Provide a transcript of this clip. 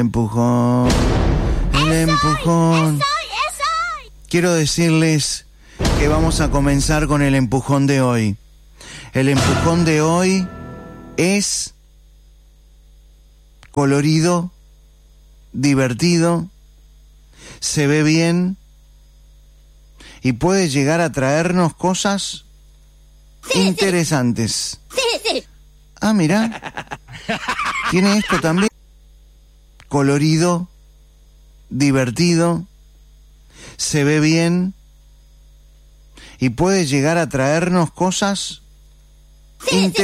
Empujón. El empujón. Quiero decirles que vamos a comenzar con el empujón de hoy. El empujón de hoy es colorido, divertido, se ve bien y puede llegar a traernos cosas interesantes. Sí. Ah, mira, tiene esto también. Colorido, divertido, se ve bien y puede llegar a traernos cosas interesantes.